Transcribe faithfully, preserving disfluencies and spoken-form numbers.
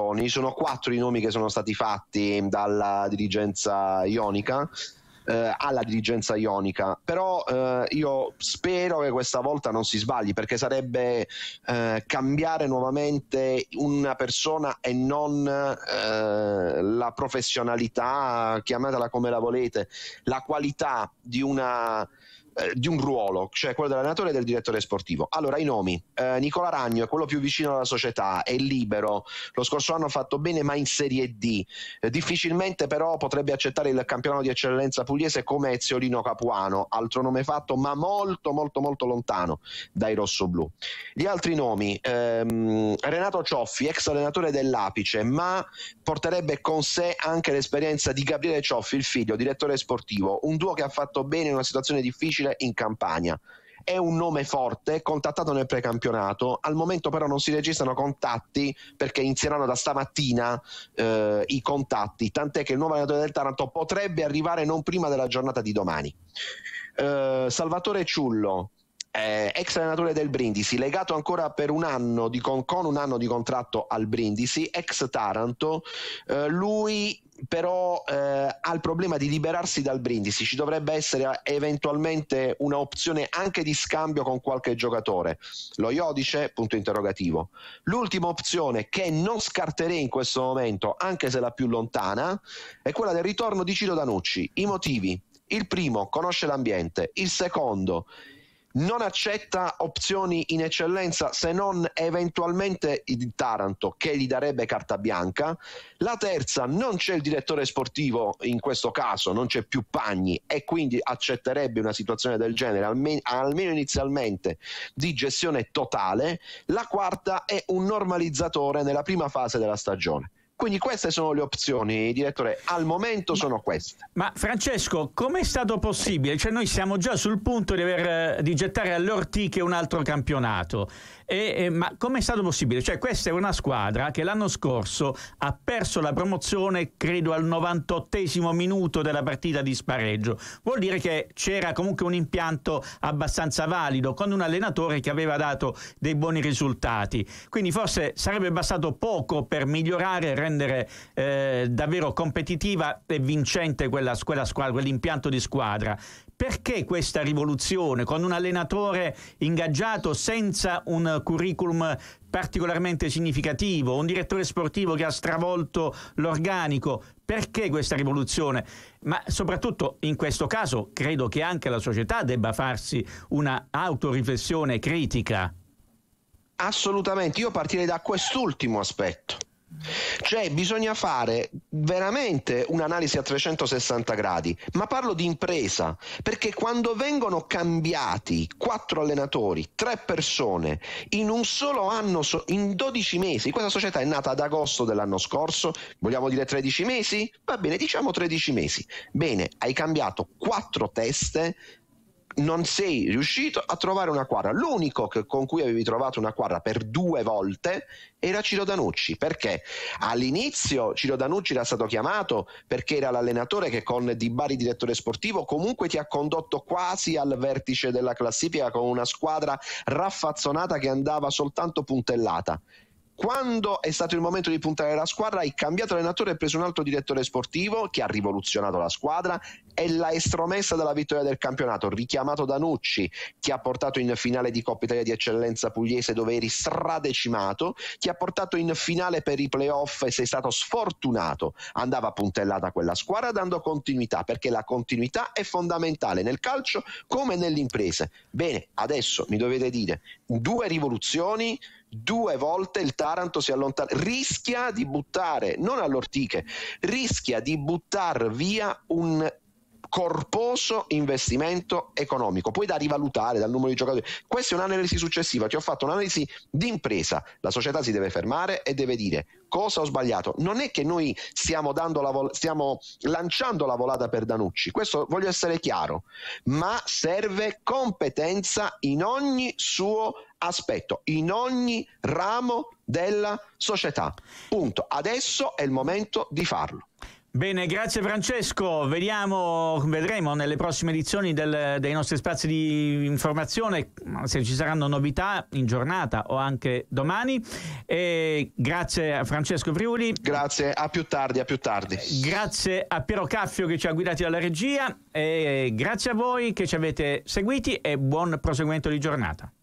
opzioni, sono quattro i nomi che sono stati fatti dalla dirigenza ionica, eh, alla dirigenza ionica, però eh, io spero che questa volta non si sbagli, perché sarebbe eh, cambiare nuovamente una persona e non eh, la professionalità, chiamatela come la volete, la qualità di una di un ruolo, cioè quello dell'allenatore e del direttore sportivo. Allora, i nomi: eh, Nicola Ragno è quello più vicino alla società, è libero, lo scorso anno ha fatto bene ma in Serie D, eh, difficilmente però potrebbe accettare il campionato di eccellenza pugliese come Eziolino Capuano, altro nome fatto ma molto molto molto lontano dai rossoblù. Gli altri nomi: ehm, Renato Cioffi, ex allenatore dell'Apice, ma porterebbe con sé anche l'esperienza di Gabriele Cioffi, il figlio, direttore sportivo, un duo che ha fatto bene in una situazione difficile in Campania. È un nome forte, contattato nel precampionato, al momento però non si registrano contatti perché inizieranno da stamattina eh, i contatti, tant'è che il nuovo allenatore del Taranto potrebbe arrivare non prima della giornata di domani. eh, Salvatore Ciullo, Eh, ex allenatore del Brindisi, legato ancora per un anno di con, con un anno di contratto al Brindisi, ex Taranto, eh, lui però eh, ha il problema di liberarsi dal Brindisi, ci dovrebbe essere eventualmente una opzione anche di scambio con qualche giocatore. Lo Iodice? Punto interrogativo. L'ultima opzione che non scarterei in questo momento, anche se la più lontana, è quella del ritorno di Ciro Danucci. I motivi: il primo, conosce l'ambiente; il secondo, non accetta opzioni in eccellenza se non eventualmente il Taranto, che gli darebbe carta bianca; la terza, non c'è il direttore sportivo in questo caso, non c'è più Pagni e quindi accetterebbe una situazione del genere almeno, almeno inizialmente di gestione totale; la quarta è un normalizzatore nella prima fase della stagione. Quindi queste sono le opzioni, direttore, al momento ma, sono queste. Ma Francesco, com'è stato possibile? Cioè noi siamo già sul punto di, aver, di gettare alle ortiche un altro campionato, e, e, ma com'è stato possibile? Cioè questa è una squadra che l'anno scorso ha perso la promozione credo al novantottesimo minuto della partita di spareggio. Vuol dire che c'era comunque un impianto abbastanza valido, con un allenatore che aveva dato dei buoni risultati, quindi forse sarebbe bastato poco per migliorare e rendere eh, davvero competitiva e vincente quella, quella squadra, quell'impianto di squadra. Perché questa rivoluzione con un allenatore ingaggiato senza un curriculum particolarmente significativo, un direttore sportivo che ha stravolto l'organico? Perché questa rivoluzione? Ma soprattutto in questo caso credo che anche la società debba farsi una autoriflessione critica. Assolutamente, io partirei da quest'ultimo aspetto. Cioè bisogna fare veramente un'analisi a trecentosessanta gradi, ma parlo di impresa, perché quando vengono cambiati quattro allenatori, tre persone in un solo anno, in dodici mesi, questa società è nata ad agosto dell'anno scorso, vogliamo dire tredici mesi? Va bene, diciamo tredici mesi. Bene, hai cambiato quattro teste, non sei riuscito a trovare una quadra. L'unico che, con cui avevi trovato una quadra per due volte era Ciro Danucci. Perché? All'inizio Ciro Danucci era stato chiamato perché era l'allenatore che con Di Bari direttore sportivo comunque ti ha condotto quasi al vertice della classifica con una squadra raffazzonata che andava soltanto puntellata. Quando è stato il momento di puntare la squadra, hai cambiato allenatore e preso un altro direttore sportivo che ha rivoluzionato la squadra e l'ha estromessa dalla vittoria del campionato, richiamato Danucci, ti ha portato in finale di Coppa Italia di eccellenza pugliese dove eri stradecimato, ti ha portato in finale per i playoff e sei stato sfortunato. Andava puntellata quella squadra dando continuità, perché la continuità è fondamentale nel calcio come nelle imprese. Bene, adesso mi dovete dire due rivoluzioni. Due volte il Taranto si allontana, rischia di buttare, non all'ortiche, rischia di buttar via un corposo investimento economico, poi da rivalutare dal numero di giocatori. Questa è un'analisi successiva, ti ho fatto un'analisi di impresa. La società si deve fermare e deve dire: cosa ho sbagliato? Non è che noi stiamo, dando la vol- stiamo lanciando la volata per Danucci, questo voglio essere chiaro, ma serve competenza in ogni suo aspetto, in ogni ramo della società. Punto. Adesso è il momento di farlo. Bene, grazie Francesco, vediamo, vedremo nelle prossime edizioni del, dei nostri spazi di informazione se ci saranno novità in giornata o anche domani. E grazie a Francesco Friuli. Grazie, a più tardi, a più tardi. Grazie a Piero Caffio che ci ha guidati dalla regia e grazie a voi che ci avete seguiti e buon proseguimento di giornata.